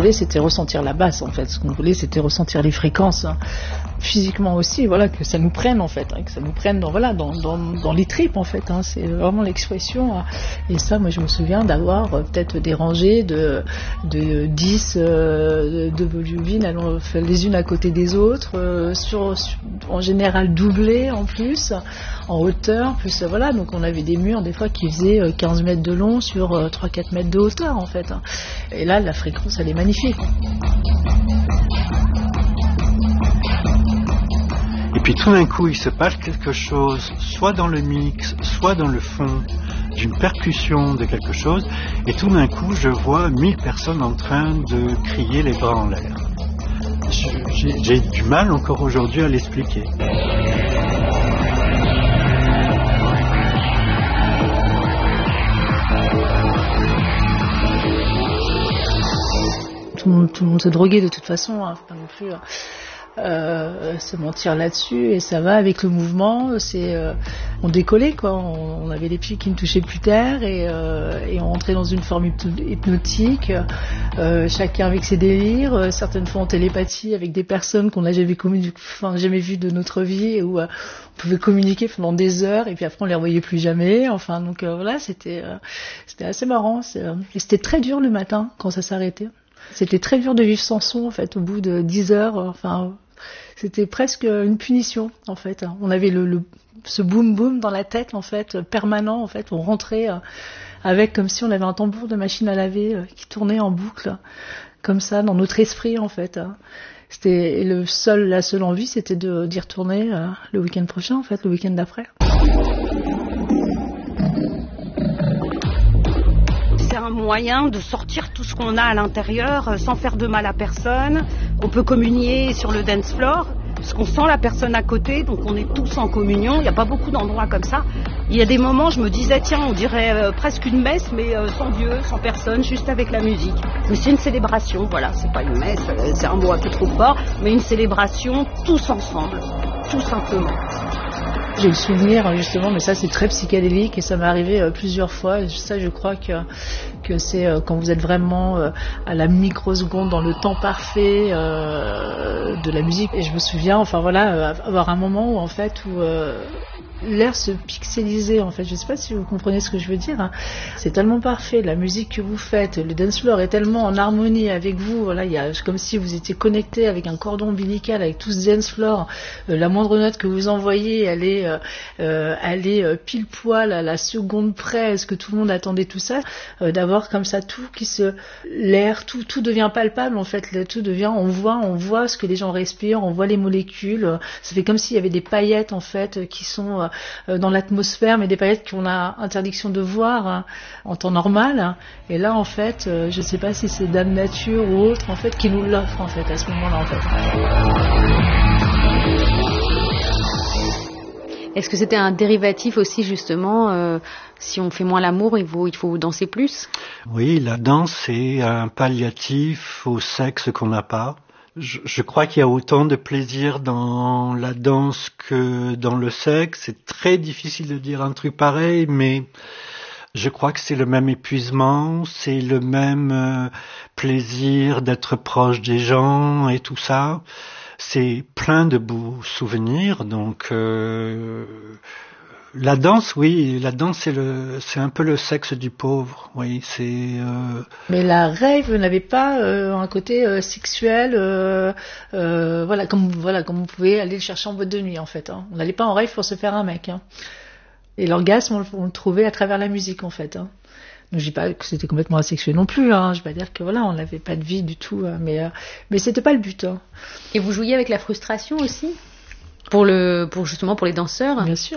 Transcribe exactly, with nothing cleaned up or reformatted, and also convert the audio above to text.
voulait, c'était ressentir la basse, en fait. Ce qu'on voulait, c'était ressentir les fréquences, hein. Physiquement aussi, voilà, que ça nous prenne, en fait, hein, que ça nous prenne dans, voilà, dans, dans, dans les tripes, en fait, hein. C'est vraiment l'expression, hein. Et ça, moi, je me souviens d'avoir euh, peut-être des rangées de, de dix euh, de violines allant les unes à côté des autres, euh, sur, sur, en général doublées en plus, en hauteur, plus, euh, voilà, donc on avait des murs, des fois, qui faisaient euh, quinze mètres de long sur euh, trois quatre mètres de hauteur, en fait, hein. Et là, la fréquence, elle est magnifique. Et puis tout d'un coup, il se passe quelque chose, soit dans le mix, soit dans le fond d'une percussion de quelque chose, et tout d'un coup, je vois mille personnes en train de crier les bras en l'air. J'ai, j'ai du mal encore aujourd'hui à l'expliquer. Tout le monde, tout le monde se droguait de toute façon, hein, pas non plus euh, se mentir là-dessus, et ça va avec le mouvement. C'est, euh, on décollait, quoi. On, on avait les pieds qui ne touchaient plus terre, et, euh, et on rentrait dans une forme hypnotique, euh, chacun avec ses délires, euh, certaines fois en télépathie avec des personnes qu'on n'a jamais, communi- enfin, jamais vues de notre vie, et où euh, on pouvait communiquer pendant des heures, et puis après on les revoyait plus jamais. Enfin, donc euh, voilà, c'était, euh, c'était assez marrant. C'est, euh, et c'était très dur le matin quand ça s'arrêtait. C'était très dur de vivre sans son, en fait, au bout de dix heures. Enfin, c'était presque une punition, en fait. On avait le, le, ce boum-boum dans la tête, en fait, permanent, en fait. On rentrait avec, comme si on avait un tambour de machine à laver qui tournait en boucle, comme ça, dans notre esprit, en fait. C'était le seul, la seule envie, c'était de, d'y retourner le week-end prochain, en fait, le week-end d'après. C'est un moyen de sortir tout ce qu'on a à l'intérieur sans faire de mal à personne. On peut communier sur le dance floor parce qu'on sent la personne à côté, donc on est tous en communion. Il n'y a pas beaucoup d'endroits comme ça. Il y a des moments, je me disais, tiens, on dirait euh, presque une messe, mais euh, sans Dieu, sans personne, juste avec la musique. Mais c'est une célébration, voilà, c'est pas une messe, euh, c'est un mot un peu trop fort, mais une célébration tous ensemble, tout simplement. J'ai le souvenir, justement, mais ça c'est très psychédélique, et ça m'est arrivé euh, plusieurs fois. Et ça, je crois que, que c'est euh, quand vous êtes vraiment euh, à la microseconde, dans le temps parfait euh, de la musique. Et je me souviens, enfin voilà, euh, avoir un moment où en fait, où euh, l'air se pixelisait, en fait. Je sais pas si vous comprenez ce que je veux dire, hein. C'est tellement parfait, la musique que vous faites, le dance floor est tellement en harmonie avec vous. Voilà, il y a comme si vous étiez connecté avec un cordon ombilical avec tout ce dance floor. Euh, la moindre note que vous envoyez, elle est Euh, euh, aller euh, pile poil à la seconde près, est-ce que tout le monde attendait tout ça, euh, d'avoir comme ça tout qui se, l'air, tout, tout devient palpable, en fait, le, tout devient, on voit, on voit ce que les gens respirent, on voit les molécules, euh, ça fait comme s'il y avait des paillettes, en fait, qui sont euh, dans l'atmosphère, mais des paillettes qu'on a interdiction de voir, hein, en temps normal, hein. Et là, en fait, euh, je sais pas si c'est Dame Nature ou autre, en fait, qui nous l'offre, en fait, à ce moment-là, en fait. Est-ce que c'était un dérivatif aussi, justement, euh, si on fait moins l'amour, il faut, il faut danser plus ? Oui, la danse, c'est un palliatif au sexe qu'on n'a pas. Je, je crois qu'il y a autant de plaisir dans la danse que dans le sexe. C'est très difficile de dire un truc pareil, mais je crois que c'est le même épuisement, c'est le même euh, plaisir d'être proche des gens et tout ça. C'est plein de beaux souvenirs, donc euh, la danse, oui, la danse c'est le, c'est un peu le sexe du pauvre, oui, c'est. Euh... Mais la rave n'avait pas euh, un côté euh, sexuel, euh, euh, voilà, comme voilà, comme vous pouvez aller le chercher en boîte de nuit, en fait, hein. On n'allait pas en rave pour se faire un mec, hein. Et l'orgasme, on le, on le trouvait à travers la musique, en fait, hein. Je dis pas que c'était complètement asexué non plus, hein. Je vais pas dire que voilà, on n'avait pas de vie du tout, hein. mais euh, mais c'était pas le but, hein. Et vous jouiez avec la frustration aussi, pour le, pour justement pour les danseurs. Bien sûr.